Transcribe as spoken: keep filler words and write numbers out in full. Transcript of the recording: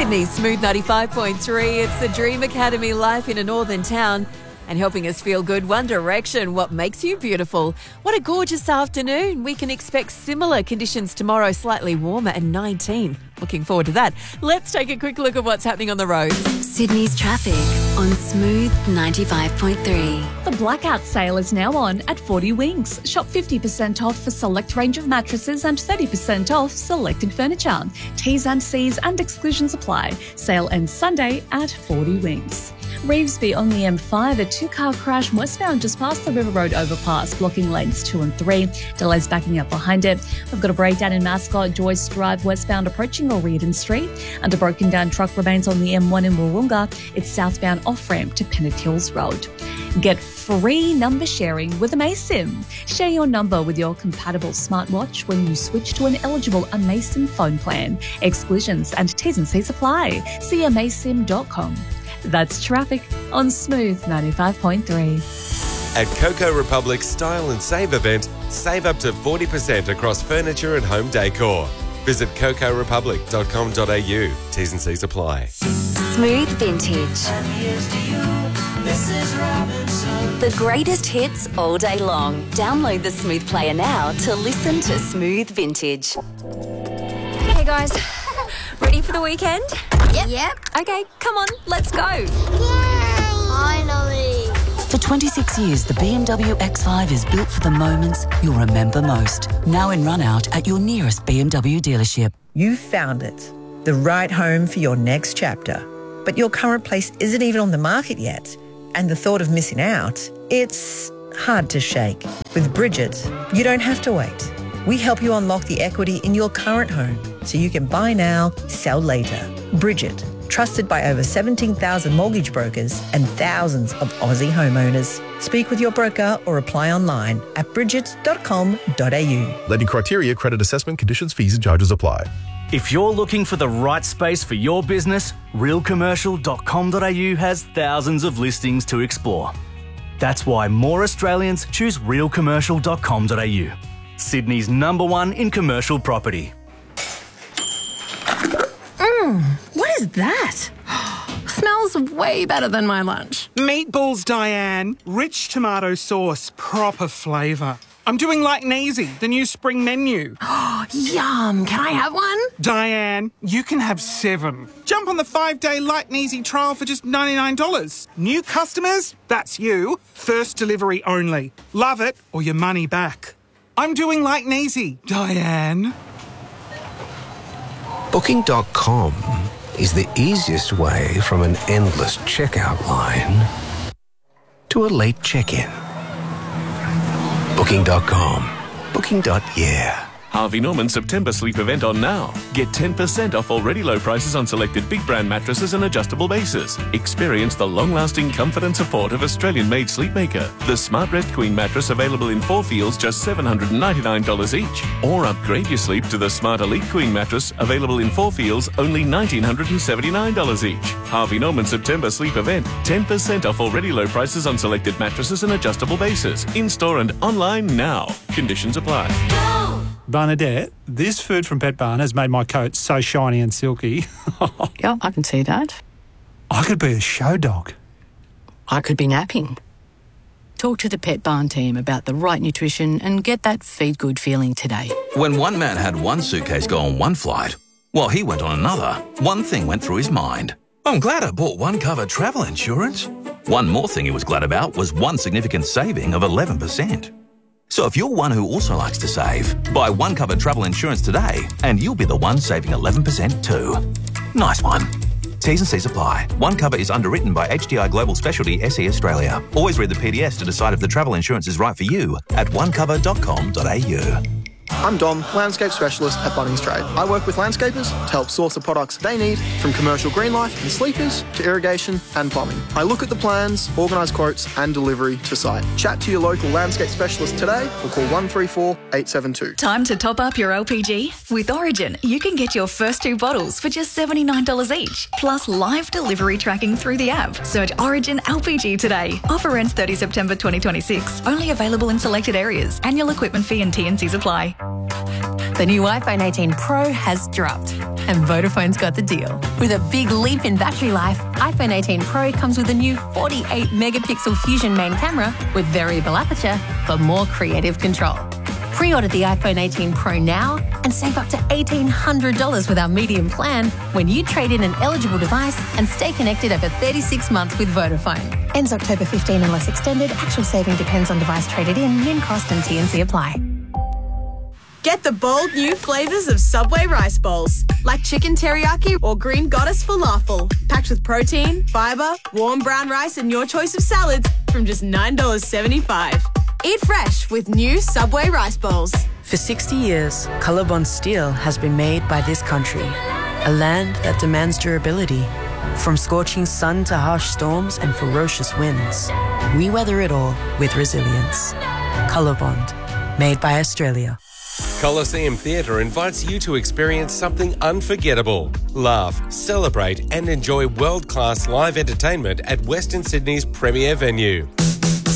Sydney's Smooth ninety-five point three. It's the Dream Academy life in a northern town. And helping us feel good, One Direction, what makes you beautiful. What a gorgeous afternoon. We can expect similar conditions tomorrow, slightly warmer and nineteen. Looking forward to that. Let's take a quick look at what's happening on the roads. Sydney's traffic on Smooth ninety-five point three. The blackout sale is now on at forty Winks. Shop fifty percent off for select range of mattresses and thirty percent off selected furniture. T's and C's and exclusions apply. Sale ends Sunday at forty Winks. Revesby on the M five, a two-car crash westbound just past the River Road overpass, blocking lanes two and three. Delays backing up behind it. We've got a breakdown in Mascot, Joyce Drive westbound approaching O'Riordan Street. And a broken down truck remains on the M one in Wahroonga. It's southbound off-ramp to Pennant Hills Road. Get free number sharing with Amaysim. Share your number with your compatible smartwatch when you switch to an eligible Amaysim phone plan. Exclusions and T's and C's apply. See amaysim dot com. That's traffic on Smooth ninety-five point three. At Coco Republic's Style and Save event, save up to forty percent across furniture and home decor. Visit coco republic dot com dot a u. T's and C's apply. Smooth Vintage. The greatest hits all day long. Download the Smooth player now to listen to Smooth Vintage. Hey guys, ready for the weekend? Yep. Yep. Okay, come on, let's go. Yay! Finally. For twenty-six years, the B M W X five is built for the moments you'll remember most. Now in run-out at your nearest B M W dealership. You've found it, the right home for your next chapter. But your current place isn't even on the market yet. And the thought of missing out, it's hard to shake. With Bridget, you don't have to wait. We help you unlock the equity in your current home so you can buy now, sell later. Bridget, trusted by over seventeen thousand mortgage brokers and thousands of Aussie homeowners. Speak with your broker or apply online at bridget dot com dot a u. Lending criteria, credit assessment, conditions, fees and charges apply. If you're looking for the right space for your business, real commercial dot com dot a u has thousands of listings to explore. That's why more Australians choose real commercial dot com dot a u. Sydney's number one in commercial property. Mmm, what is that? Smells way better than my lunch. Meatballs, Diane. Rich tomato sauce, proper flavour. I'm doing like Neasy, the new spring menu. Yum, can I have one? Diane, you can have seven. Jump on the five-day Like Neasy trial for just ninety-nine dollars. New customers? That's you. First delivery only. Love it or your money back. I'm doing like Neasy, Diane. Booking dot com is the easiest way from an endless checkout line to a late check-in. Booking dot com. Booking. Yeah. Harvey Norman September sleep event on now. Get ten percent off already low prices on selected big brand mattresses and adjustable bases. Experience the long-lasting comfort and support of Australian-made Sleepmaker. The Smart Rest Queen mattress available in four feels just seven hundred ninety-nine dollars each. Or upgrade your sleep to the Smart Elite Queen mattress available in four feels only one thousand nine hundred seventy-nine dollars each. Harvey Norman September sleep event. ten percent off already low prices on selected mattresses and adjustable bases. In-store and online now. Conditions apply. Bernadette, this food from Pet Barn has made my coat so shiny and silky. Yeah, I can see that. I could be a show dog. I could be napping. Talk to the Pet Barn team about the right nutrition and get that feed good feeling today. When one man had one suitcase go on one flight, while he went on another, one thing went through his mind. I'm glad I bought one cover travel insurance. One more thing he was glad about was one significant saving of eleven percent. So if you're one who also likes to save, buy One Cover travel insurance today and you'll be the one saving eleven percent too. Nice one. T's and C's apply. One Cover is underwritten by H D I Global Specialty S E Australia. Always read the P D S to decide if the travel insurance is right for you at one cover dot com dot a u. I'm Dom, landscape specialist at Bunnings Trade. I work with landscapers to help source the products they need, from commercial green life and sleepers to irrigation and plumbing. I look at the plans, organise quotes and delivery to site. Chat to your local landscape specialist today or call one three four, eight seven two. Time to top up your L P G? With Origin, you can get your first two bottles for just seventy-nine dollars each, plus live delivery tracking through the app. Search Origin L P G today. Offer ends thirtieth September twenty twenty-six. Only available in selected areas. Annual equipment fee and T and Cs apply. The new iPhone eighteen Pro has dropped, and and Vodafone's got the deal. With a big leap in battery life, iPhone eighteen Pro comes with a new forty-eight megapixel Fusion main camera with variable aperture for more creative control. Pre-order the iPhone eighteen Pro now and save up to eighteen hundred dollars with our medium plan when you trade in an eligible device and stay connected over thirty-six months with Vodafone. Ends October fifteenth unless extended. Actual saving depends on device traded in, min cost and T and C apply. Get the bold new flavours of Subway rice bowls, like chicken teriyaki or green goddess falafel, packed with protein, fibre, warm brown rice and your choice of salads from just nine dollars seventy-five. Eat fresh with new Subway rice bowls. For sixty years, Colorbond steel has been made by this country, a land that demands durability. From scorching sun to harsh storms and ferocious winds, we weather it all with resilience. Colorbond, made by Australia. Coliseum Theatre invites you to experience something unforgettable. Laugh, celebrate and enjoy world-class live entertainment at Western Sydney's premier venue.